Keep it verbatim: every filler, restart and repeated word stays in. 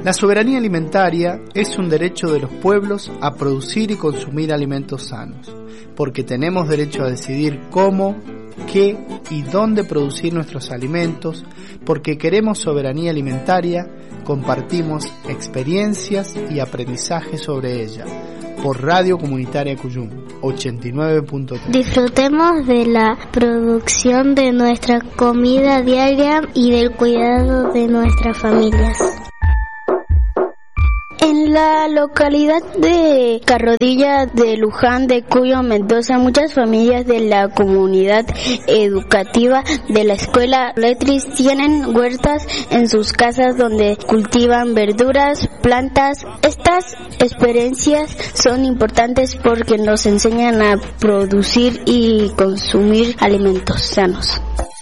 La soberanía alimentaria es un derecho de los pueblos a producir y consumir alimentos sanos, porque tenemos derecho a decidir cómo, qué y dónde producir nuestros alimentos, porque queremos soberanía alimentaria, compartimos experiencias y aprendizaje sobre ella. Por Radio Comunitaria Cuyum, ochenta y nueve punto tres. Disfrutemos de la producción de nuestra comida diaria y del cuidado de nuestras familias. En la localidad de Carrodilla de Luján de Cuyo, Mendoza, muchas familias de la comunidad educativa de la escuela Letris tienen huertas en sus casas donde cultivan verduras, plantas. Estas experiencias son importantes porque nos enseñan a producir y consumir alimentos sanos.